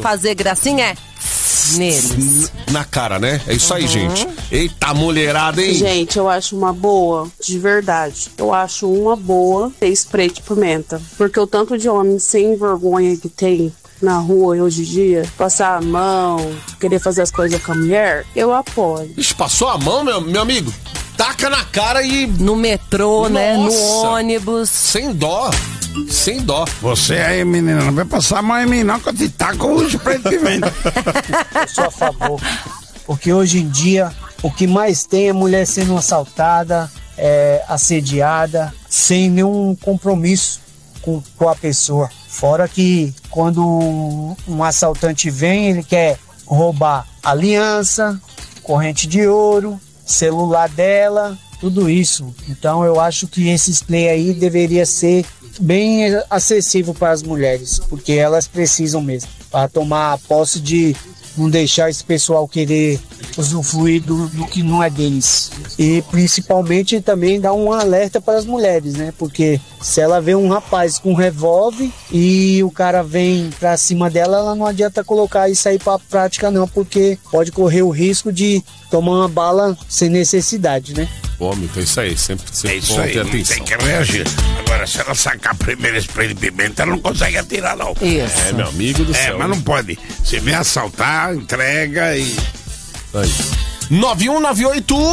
fazer gracinha neles. Na cara, né? É isso aí, gente. Eita, mulherada, hein? Gente, eu acho uma boa, de verdade. Eu acho uma boa ter spray de pimenta. Porque o tanto de homem sem vergonha que tem na rua hoje em dia, passar a mão, querer fazer as coisas com a mulher, eu apoio. Ixi, passou a mão, meu amigo? Taca na cara e... No metrô, né? No ônibus. Sem dó. Sem dó. Você aí, menina, não vai passar a mão em mim não, que eu te taco o spray de pimenta. Eu sou a favor. Porque hoje em dia, o que mais tem é mulher sendo assaltada, assediada, sem nenhum compromisso com a pessoa. Fora que quando um assaltante vem, ele quer roubar aliança, corrente de ouro, celular dela, tudo isso. Então eu acho que esse spray aí deveria ser bem acessível para as mulheres, porque elas precisam mesmo, para tomar posse de não deixar esse pessoal querer usufruir do que não é deles. E principalmente também dar um alerta para as mulheres, né? Porque se ela vê um rapaz com revólver e o cara vem pra cima dela, ela não adianta colocar isso aí pra prática não, porque pode correr o risco de tomar uma bala sem necessidade, né? Homem, é isso aí, sempre É isso bom aí, ter não atenção. tem que reagir. Agora, se ela sacar primeiro spray de pimenta, ela não consegue atirar, não. Isso. É, meu amigo do céu. Mas não pode. Se vem assaltar, entrega e... Aí. 9198